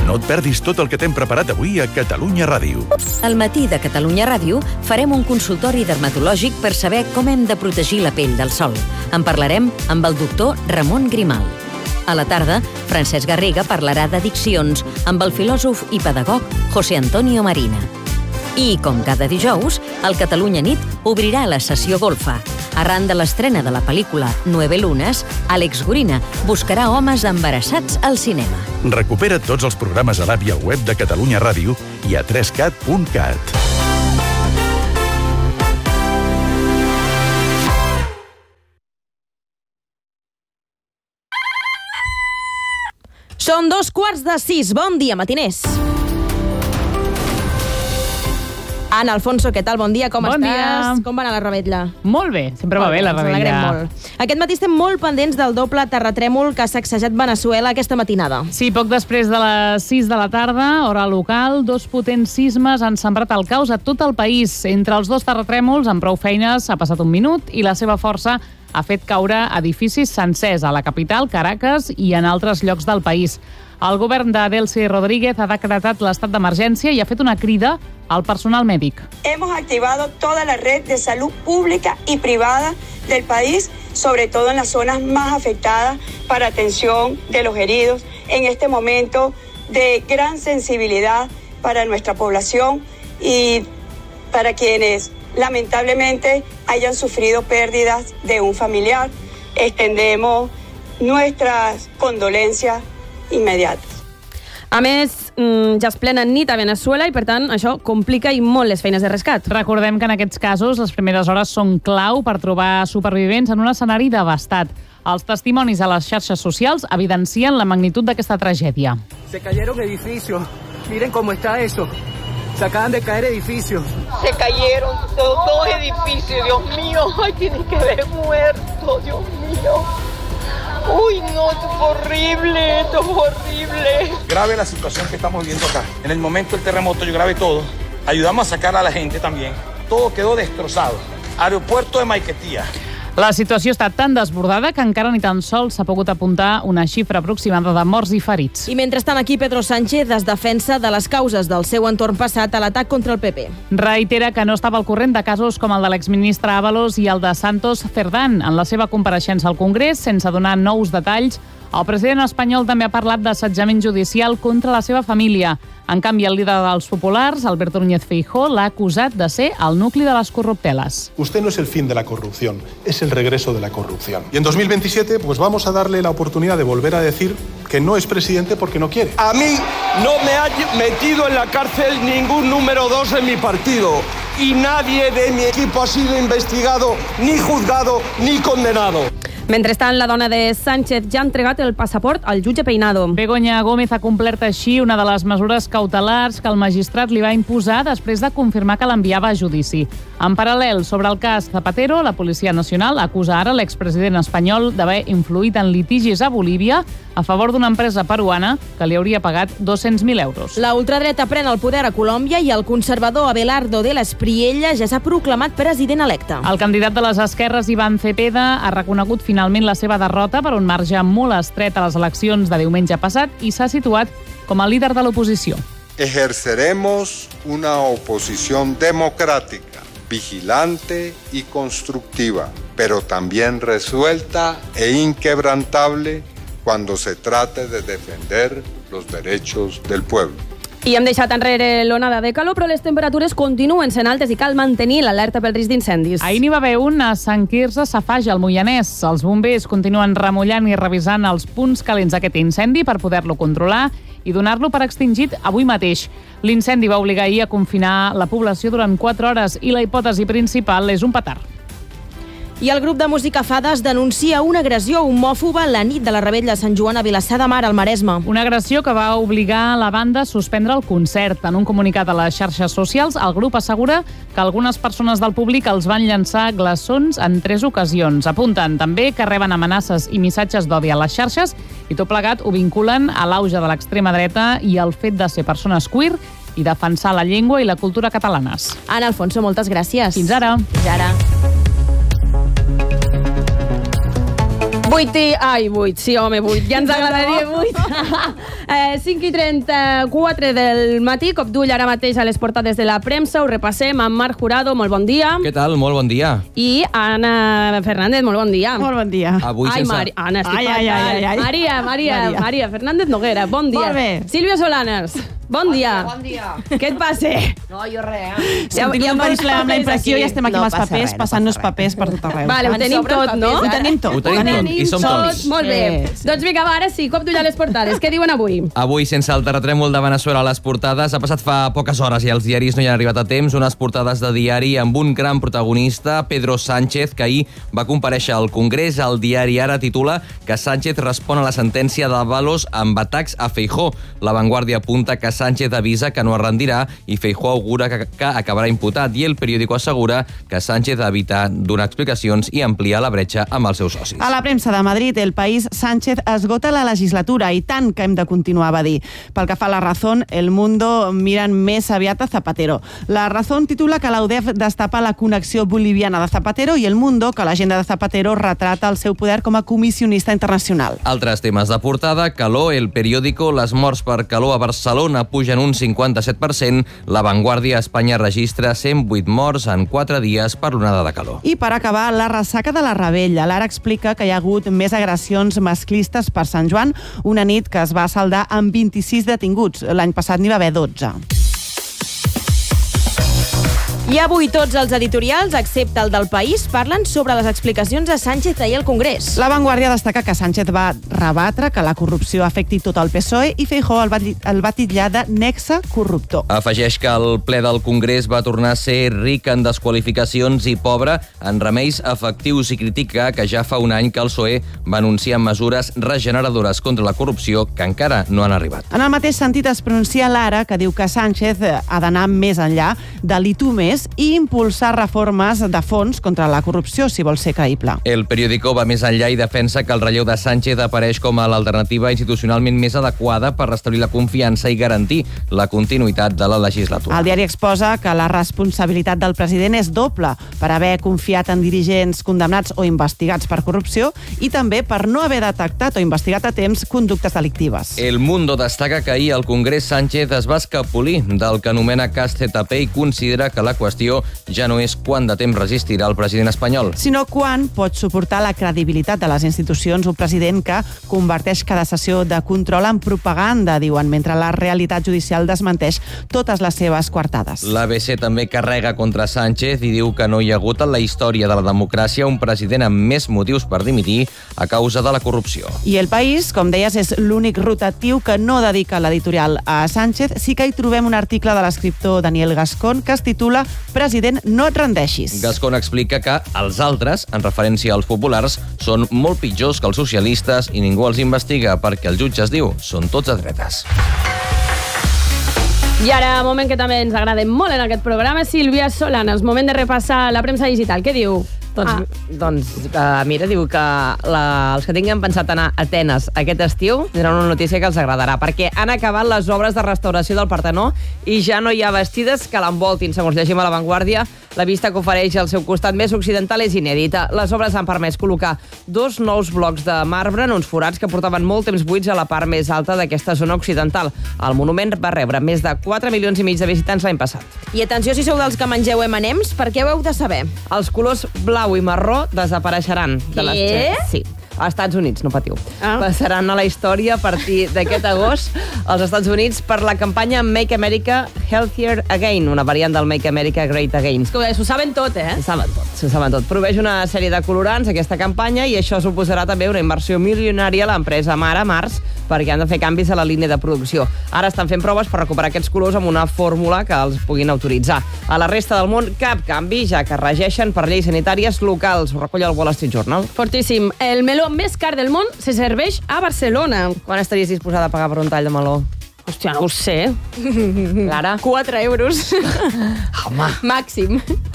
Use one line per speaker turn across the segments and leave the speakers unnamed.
No et perdis tot el que t'hem preparat avui a Catalunya Ràdio.
Al matí de Catalunya Ràdio farem un consultori dermatològic per saber com hem de protegir la pell del sol. En parlarem amb el doctor Ramon Grimal. A la tarda, Francesc Garriga parlarà d'addiccions amb el filòsof i pedagog José Antonio Marina. I, com cada dijous, el Catalunya Nit obrirà la sessió golfa. Arran de l'estrena de la pel·lícula 9 lunes, Àlex Gorina buscarà homes embarassats al cinema.
Recupera tots els programes a l'app i al web de Catalunya Ràdio i a 3cat.cat.
Són 5:45. Bon dia, matiners. Ana, Alfonso, què tal? Bon dia, com estàs?
Dia.
Com va anar la revetlla?
Molt bé, sempre va bé la revetlla.
Ens alegrem molt. Aquest matí estem molt pendents del doble terratrèmol que ha sacsejat Veneçuela aquesta matinada.
Sí, poc després de les 6 de la tarda, hora local, 2 potents sismes han sembrat el caos a tot el país. Entre els 2 terratrèmols, amb prou feines, ha passat un minut i la seva força ha fet caure edificis sencers a la capital, Caracas, i en altres llocs del país. El govern de Delcy Rodríguez ha decretat l'estat d'emergència i ha fet una crida al personal médic.
Hemos activado toda la red de salud pública y privada del país, sobre todo en las zonas más afectadas, para atención de los heridos en este momento de gran sensibilidad para nuestra población y para quienes lamentablemente hayan sufrido pérdidas de un familiar. Extendemos nuestras condolencias immediates.
A més, ja es plena nit a Veneçuela i, per tant, això complica i molt les feines de rescat.
Recordem que en aquests casos les primeres hores són clau per trobar supervivents en un escenari devastat. Els testimonis a les xarxes socials evidencien la magnitud d'aquesta tragèdia.
Se cayeron edificios. Miren cómo está eso. Se acaban de caer edificios.
Se cayeron dos edificios, Dios mío. Ay, tienen que haber muerto, Dios mío. Uy, no, esto es horrible.
Grave la situación que estamos viviendo acá. En el momento del terremoto yo grabé todo. Ayudamos a sacar a la gente también. Todo quedó destrozado. Aeropuerto de Maiquetía.
La situació està tan desbordada que encara ni tan sols s'ha pogut apuntar una xifra aproximada de morts i ferits.
I mentrestant aquí Pedro Sánchez es defensa de les causes del seu entorn passat a l'atac contra el PP.
Reitera que no estava al corrent de casos com el de l'exministre Ábalos i el de Santos Cerdán. En la seva compareixença al Congrés, sense donar nous detalls, el president espanyol també ha parlat d'assetjament judicial contra la seva família. En canvi, el líder dels populars, Alberto Núñez Feijóo, l'ha acusat de ser el nucli de les corruptelas.
Usted no es el fin de la corrupción, es el regreso de la corrupción. Y en 2027, pues vamos a darle la oportunidad de volver a decir que no es presidente porque no quiere.
A mí no me ha metido en la cárcel ningún número 2 en mi partido. Y nadie de mi equipo ha sido investigado, ni juzgado, ni condenado.
Mentrestant, la dona de Sánchez ja ha entregat el passaport al jutge Peinado.
Begoña Gómez ha complert així una de les mesures cautelars que el magistrat li va imposar després de confirmar que l'enviava a judici. En paral·lel, sobre el cas Zapatero, la Policia Nacional acusa ara l'expresident espanyol d'haver influït en litigis a Bolívia a favor d'una empresa peruana que li hauria pagat 200.000 euros.
La ultradreta pren el poder a Colòmbia i el conservador Abelardo de l'Espriella ja s'ha proclamat president electe.
El candidat de les esquerres, Iván Cepeda, ha reconegut finalment la seva derrota per un marge molt estret a les eleccions de diumenge passat i s'ha situat com a líder de l'oposició.
Ejerceremos una oposición democrática, vigilante y constructiva, pero también resuelta e inquebrantable cuando se trate de defender los derechos del pueblo.
I hem deixat enrere l'onada de calor, però les temperatures continuen sent altes i cal mantenir l'alerta pel risc d'incendis.
Ahir n'hi va haver un a Sant Quirze Safaja, al Moianès. Els bombers continuen remullant i revisant els punts calents d'aquest incendi per poder-lo controlar i donar-lo per extingit avui mateix. L'incendi va obligar ahir a confinar la població durant 4 hores i la hipòtesi principal és un petard.
I el grup de música Fades denuncia una agressió homòfoba la nit de la revetlla a Sant Joan a Vilassar de Mar, al Maresme.
Una agressió que va obligar la banda a suspendre el concert. En un comunicat a les xarxes socials, el grup assegura que algunes persones del públic els van llançar glaçons en 3 ocasions. Apunten també que reben amenaces i missatges d'odi a les xarxes i tot plegat ho vinculen a l'auge de l'extrema dreta i al fet de ser persones queer i defensar la llengua i la cultura catalanes.
Ana, Alfonso, moltes gràcies.
Fins ara.
Fins ara.
8, sí, home, 8. Ja ens agradaria 8. 5:34 del matí, cop d'ull ara mateix a les portades de la premsa. Ho repassem amb Marc Jurado, molt bon dia.
Què tal? Molt bon dia.
I Anna Fernández, molt bon dia.
Molt bon dia.
Avui sense...
Anna, Maria Fernández Noguera, bon dia.
Molt bé.
Sílvia Solanes, bon dia.
Bon dia.
Què et passa?
No, jo res,
Sentim un periple amb la impressió i estem aquí amb els papers, passant-nos papers per tot arreu.
Vale, ho tenim tot, no?
Ho tenim tot.
Ho tenim tot, i som tots.
Molt bé. Doncs vinga, va, ara sí, cop d'ull a les portades. Què diuen avui?
Avui, sense el terratrèmol de Veneçuela a les portades, ha passat fa poques hores i els diaris no hi han arribat a temps. Unes portades de diari amb un gran protagonista, Pedro Sánchez, que ahir va comparèixer al Congrés. El diari Ara titula que Sánchez respon a la sentència d'Ábalos amb atacs a Feijóo. La Vanguardia apunta que Sánchez avisa que no es rendirà i Feijóo augura que acabarà imputat. I el periòdico assegura que Sánchez evita donar explicacions i ampliar la bretxa amb els seus socis.
A la premsa de Madrid, El País, Sánchez esgota la legislatura i tant que hem de continuar, va dir. Pel que fa a La Razón, El Mundo miren més aviat a Zapatero. La Razón titula que la UDEF destapa la connexió boliviana de Zapatero i El Mundo que l'agenda de Zapatero retrata el seu poder com a comissionista internacional.
Altres temes de portada, calor, El Periódico, les morts per calor a Barcelona pugen un 57%, La Vanguardia, Espanya registra 108 morts en 4 dies per l'onada de calor.
I per acabar, la ressaca de la Rebella. L'Ara explica que hi ha hagut més agressions masclistes per Sant Joan, una nit que es va saldar amb 26 detinguts. L'any passat n'hi va haver 12.
I avui tots els editorials, excepte el del País, parlen sobre les explicacions de Sánchez ahir al Congrés.
La Vanguardia destaca que Sánchez va rebatre que la corrupció afecti tot el PSOE i Feijóo el va titllar de nexe corruptor.
Afegeix que el ple del Congrés va tornar a ser ric en desqualificacions i pobre en remeis efectius i critica que ja fa un any que el PSOE va anunciar mesures regeneradores contra la corrupció que encara no han arribat.
En el mateix sentit es pronuncia l'Ara, que diu que Sánchez ha d'anar més enllà de l'I tu més i impulsar reformes de fons contra la corrupció, si vol ser creïble.
El Periódico va més enllà i defensa que el relleu de Sánchez apareix com a l'alternativa institucionalment més adequada per restablir la confiança i garantir la continuïtat de la legislatura.
El diari exposa que la responsabilitat del president és doble per haver confiat en dirigents condemnats o investigats per corrupció i també per no haver detectat o investigat a temps conductes delictives.
El Mundo destaca que ahir al Congrés Sánchez es va escapolir del que anomena cas ZP i considera que la qüestió ja no és quant de temps resistirà el president espanyol,
sinó quan pot suportar la credibilitat de les institucions un president que converteix cada sessió de control en propaganda, diuen, mentre la realitat judicial desmenteix totes les seves coartades.
L'ABC també carrega contra Sánchez i diu que no hi ha hagut en la història de la democràcia un president amb més motius per dimitir a causa de la corrupció.
I El País, com deies, és l'únic rotatiu que no dedica l'editorial a Sánchez. Sí que hi trobem un article de l'escriptor Daniel Gascón que es titula President, no et rendeixis.
Gascón explica que els altres, en referència als populars, són molt pitjors que els socialistes i ningú els investiga perquè el jutge es diu són tots de dretes.
I ara, moment que també ens agrada molt en aquest programa, Sílvia Solanes, moment de repassar la premsa digital. Què diu?
Mira, diu que els que tinguin pensat anar a Atenes aquest estiu tindran una notícia que els agradarà, perquè han acabat les obres de restauració del Partenó i ja no hi ha vestides que l'envoltin. Segons llegim a La Vanguardia, la vista que ofereix al seu costat més occidental és inèdita. Les obres han permès col·locar 2 nous blocs de marbre en uns forats que portaven molt temps buits a la part més alta d'aquesta zona occidental. El monument va rebre més de 4,5 milions de visitants l'any passat.
I atenció si sou dels que mengeu M&M's, perquè ho heu de saber.
Els colors blau i marró desapareixeran.
Què?
Sí. A Estats Units, no patiu. Passaran a la història a partir d'aquest agost als Estats Units per la campanya Make America Healthier Again, una variant del Make America Great Again.
És que s'ho saben tot,
S'ho saben tot. Proveix una sèrie de colorants aquesta campanya i això suposarà també una inversió milionària a l'empresa Mara Mars perquè han de fer canvis a la línia de producció. Ara estan fent proves per recuperar aquests colors amb una fórmula que els puguin autoritzar. A la resta del món, cap canvi, ja que regeixen per lleis sanitàries locals. Ho recull el Wall Street Journal.
Fortíssim. El meló més car del món se serveix a Barcelona.
Quan estaries disposada a pagar per un tall de meló?
Hòstia, no ho sé.
Clara?
4 euros.
Home.
Màxim.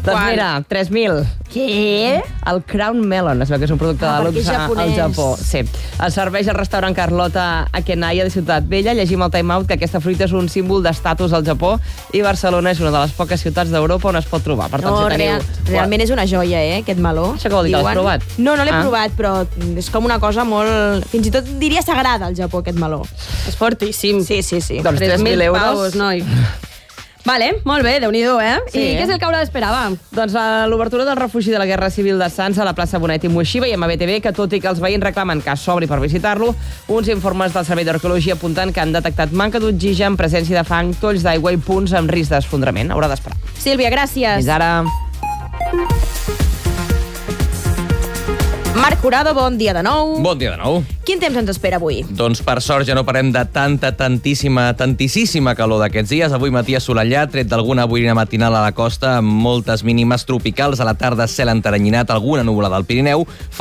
Doncs mira, 3.000.
Què?
El Crown Melon, es veu que és un producte de luxe al Japó. Sí. Es serveix al restaurant Carlota a Kenaya de Ciutat Vella. Llegim al Time Out que aquesta fruita és un símbol d'estatus al Japó i Barcelona és una de les poques ciutats d'Europa on es pot trobar. Per tant, si teniu...
realment és una joia, aquest meló.
Això què vol dir, que l'has provat?
No l'he provat, però és com una cosa molt... Fins i tot diria sagrada al Japó, aquest meló.
És fortíssim.
Sí.
Doncs 3.000 euros.
Paus, noi. Vale, molt bé, Déu-n'hi-do,
Sí.
I què és el que haurà d'esperar,
Doncs l'obertura del refugi de la Guerra Civil de Sants a la plaça Bonet i Moixiva i amb ABTV, que tot i que els veïns reclamen que s'obri per visitar-lo, uns informes del Servei d'Arqueologia apunten que han detectat manca d'oxigen, presència de fang, tolls d'aigua i punts amb risc d'esfondrament. Haurà d'esperar.
Sílvia, gràcies.
Fins ara.
Marc Curado, bon dia de nou.
Bon dia de nou.
Quin temps ens espera avui?
Doncs per sort ja no parem de tantíssima calor d'aquests dies. Avui matí assolellat, tret d'alguna boirina matinal a la costa, amb moltes mínimes tropicals. A la tarda cel enteranyinat, alguna nuvolada al Pirineu.